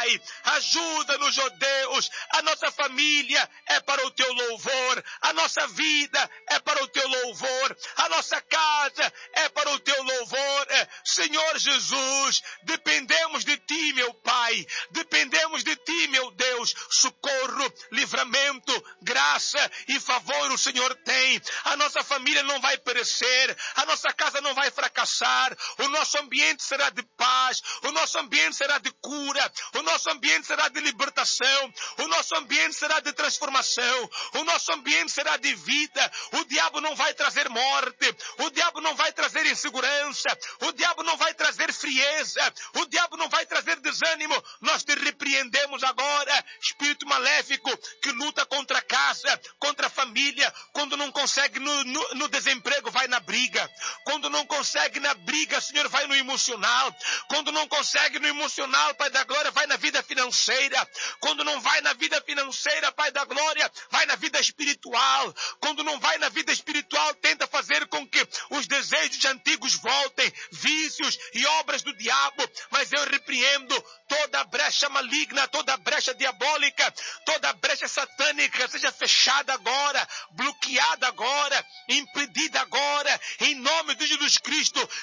Pai. Ajuda-nos, ó Deus. A nossa família é para o teu louvor. A nossa vida é para o teu louvor. A nossa casa é para o teu louvor. Senhor Jesus, dependemos de ti, meu Pai. Dependemos de ti, meu Deus. Socorro, livramento, graça e favor o Senhor tem. A nossa família não vai perecer. A nossa casa não vai fracassar. O nosso ambiente será de paz. O nosso ambiente será de cura. O nosso ambiente será de libertação. O nosso ambiente será de transformação. O nosso ambiente será de vida. O diabo não vai trazer morte. O diabo não vai trazer insegurança. O diabo não vai trazer frieza. O diabo não vai trazer desânimo. Nós te repreendemos agora, espírito maléfico que luta contra a casa, contra a família. Quando não consegue no desemprego, vai na briga. Quando não consegue na briga, Senhor, vai no emocional. Quando não consegue no emocional, Pai da glória, vai na vida financeira. Quando não vai na vida financeira, Pai da glória, vai na vida espiritual. Quando não vai na vida espiritual, tenta fazer com que os desejos antigos voltem, vícios e obras do diabo. Mas eu repreendo toda brecha maligna, toda brecha diabólica, toda brecha satânica, seja fechada agora, bloqueada agora, impedida agora, em nome de Jesus Cristo.